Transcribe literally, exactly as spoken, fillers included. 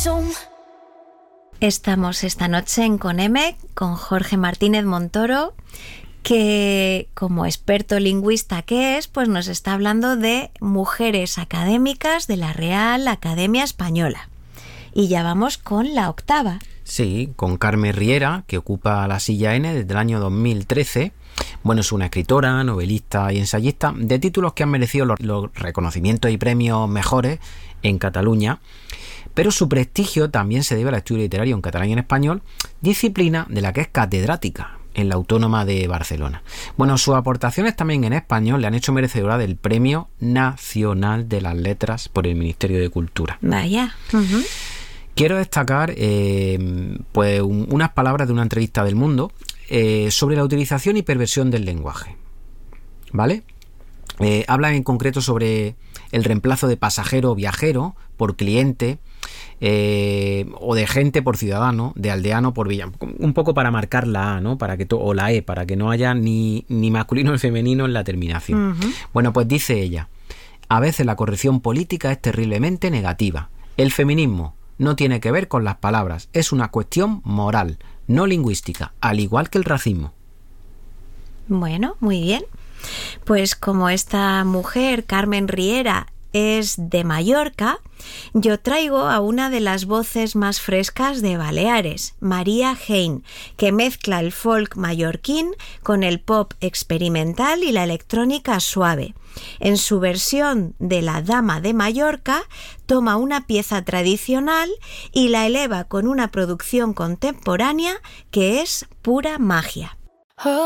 corazón. Estamos esta noche en Coneme con Jorge Martínez Montoro, que como experto lingüista que es, pues nos está hablando de mujeres académicas de la Real Academia Española. Y ya vamos con la octava. Sí, con Carmen Riera, que ocupa la silla N desde el año dos mil trece. Bueno, es una escritora, novelista y ensayista de títulos que han merecido los, los reconocimientos y premios mejores en Cataluña. Pero su prestigio también se debe al estudio literario en catalán y en español, disciplina de la que es catedrática en la Autónoma de Barcelona. Bueno, sus aportaciones también en español le han hecho merecedora del Premio Nacional de las Letras por el Ministerio de Cultura. Vaya. Uh-huh. Quiero destacar eh, pues un, unas palabras de una entrevista del Mundo eh, sobre la utilización y perversión del lenguaje. ¿Vale? Eh, habla en concreto sobre el reemplazo de pasajero o viajero por cliente, eh, o de gente por ciudadano, de aldeano por villano, un poco para marcar la A, ¿no? Para que to- o la E, para que no haya ni, ni masculino ni femenino en la terminación. Uh-huh. Bueno, pues dice ella, a veces la corrección política es terriblemente negativa. El feminismo no tiene que ver con las palabras, es una cuestión moral, no lingüística, al igual que el racismo. Bueno, muy bien. Pues como esta mujer, Carmen Riera, es de Mallorca, yo traigo a una de las voces más frescas de Baleares, María Hein, que mezcla el folk mallorquín con el pop experimental y la electrónica suave. En su versión de La Dama de Mallorca, toma una pieza tradicional y la eleva con una producción contemporánea que es pura magia.